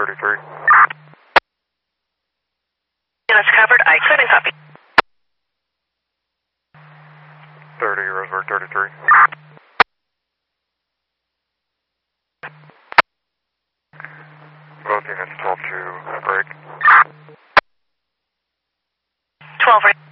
33. Units covered. I couldn't copy. 30, Roseburg 33. Both units 12 to break. 12 right.